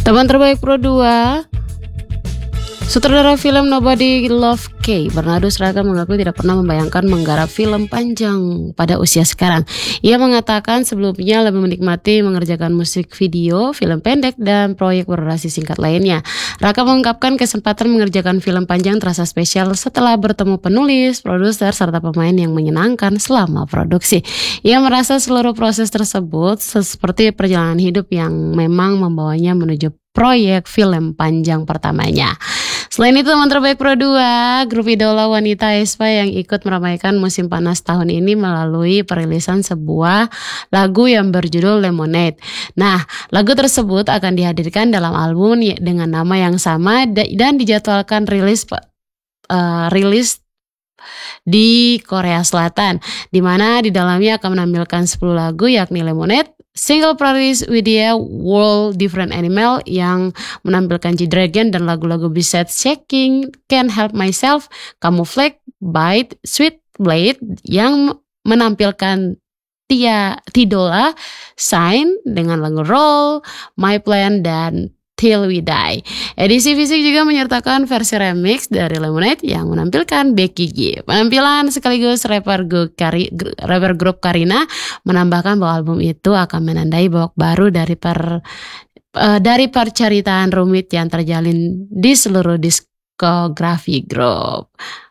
Teman terbaik Pro 2. Sutradara film Nobody Love Kay, Bernardo Sraga, mengaku tidak pernah membayangkan menggarap film panjang pada usia sekarang. Ia mengatakan sebelumnya lebih menikmati mengerjakan musik video, film pendek, dan proyek berdurasi singkat lainnya. Raka mengungkapkan kesempatan mengerjakan film panjang terasa spesial setelah bertemu penulis, produser, serta pemain yang menyenangkan selama produksi. Ia merasa seluruh proses tersebut seperti perjalanan hidup yang memang membawanya menuju proyek film panjang pertamanya. Selain itu, teman terbaik Pro 2, grup idola wanita aespa yang ikut meramaikan musim panas tahun ini melalui perilisan sebuah lagu yang berjudul Lemonade. Nah, lagu tersebut akan dihadirkan dalam album dengan nama yang sama dan dijadwalkan rilis di Korea Selatan, di mana di dalamnya akan menampilkan 10 lagu yakni Lemonade, Single Paris Widya, World Different Animal yang menampilkan G-Dragon, dan lagu-lagu besides Shaking, Can't Help Myself, Camouflage, Bite, Sweet Blade yang menampilkan Tidola, Sign dengan lagu Roll, My Plan, dan Till We Die. Edisi fisik juga menyertakan versi remix dari Lemonade yang menampilkan Becky G. Penampilan sekaligus rapper grup Karina menambahkan bahwa album itu akan menandai babak baru dari perceritaan rumit yang terjalin di seluruh diskografi grup.